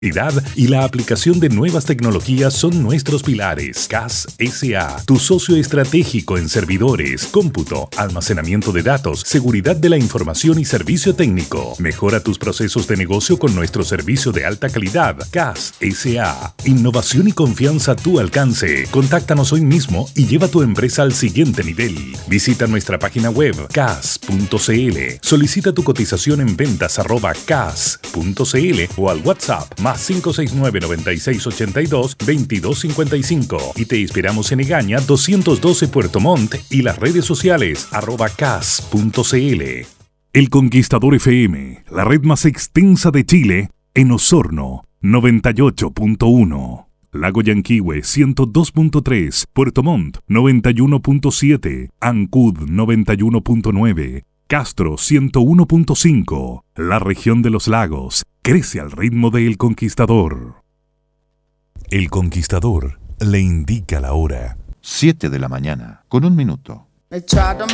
Y la aplicación de nuevas tecnologías son nuestros pilares. CAS S.A., tu socio estratégico en servidores, cómputo, almacenamiento de datos, seguridad de la información y servicio técnico. Mejora tus procesos de negocio con nuestro servicio de alta calidad. CAS S.A., innovación y confianza a tu alcance. Contáctanos hoy mismo y lleva tu empresa al siguiente nivel. Visita nuestra página web cas.cl. Solicita tu cotización en ventas@cas.cl o al WhatsApp más 569-9682-2255 y te inspiramos en Egaña 212 Puerto Montt y las redes sociales @cas.cl. El Conquistador FM, la red más extensa de Chile, en Osorno 98.1, Lago Yanquihue 102.3, Puerto Montt 91.7, Ancud 91.9, Castro 101.5, la región de los lagos, crece al ritmo de El Conquistador. El Conquistador le indica la hora. 7 de la mañana, con 1 minuto.